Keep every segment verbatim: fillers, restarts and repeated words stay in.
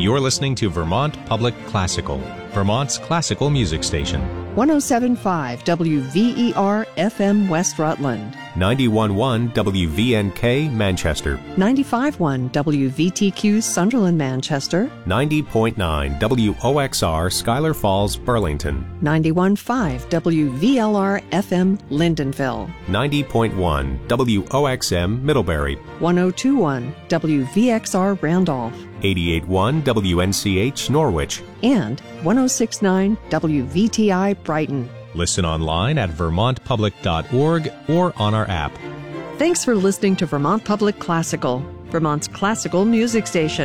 You're listening to Vermont Public Classical, Vermont's classical music station. one oh seven point five W V E R F M West Rutland. ninety-one point one W V N K Manchester. ninety-five point one W V T Q Sunderland Manchester. ninety point nine W O X R Schuyler Falls Burlington. ninety-one point five W V L R F M Lindenville. ninety point one W O X M Middlebury. one oh two point one W V X R Randolph. eighty-eight point one W N C H Norwich. And one oh six point nine W V T I Brighton. Listen online at vermont public dot org or on our app. Thanks for listening to Vermont Public Classical, Vermont's classical music station.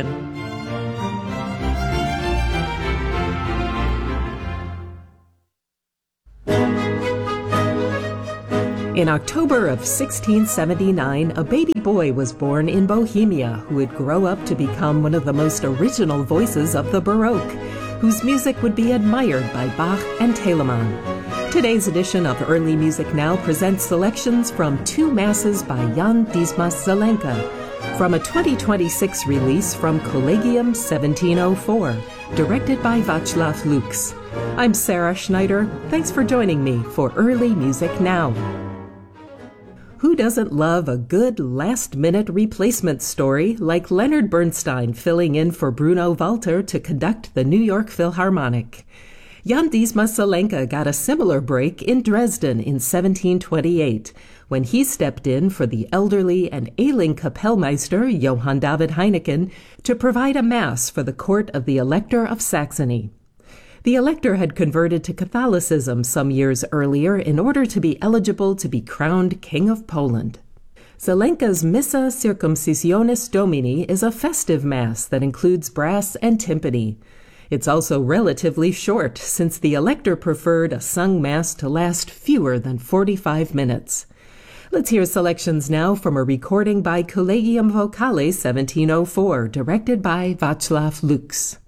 In October of sixteen seventy-nine, a baby boy was born in Bohemia who would grow up to become one of the most original voices of the Baroque, whose music would be admired by Bach and Telemann. Today's edition of Early Music Now presents selections from two masses by Jan Dismas Zelenka, from a twenty twenty-six release from Collegium seventeen oh four, directed by Václav Lux. I'm Sarah Schneider. Thanks for joining me for Early Music Now. Who doesn't love a good last-minute replacement story like Leonard Bernstein filling in for Bruno Walter to conduct the New York Philharmonic? Jan Dismas Zelenka got a similar break in Dresden in seventeen twenty-eight, when he stepped in for the elderly and ailing Kapellmeister Johann David Heineken to provide a mass for the court of the Elector of Saxony. The Elector had converted to Catholicism some years earlier in order to be eligible to be crowned King of Poland. Zelenka's Missa Circumcisionis Domini is a festive mass that includes brass and timpani. It's also relatively short, since the Elector preferred a sung mass to last fewer than forty-five minutes. Let's hear selections now from a recording by Collegium Vocale seventeen oh four, directed by Václav Lux.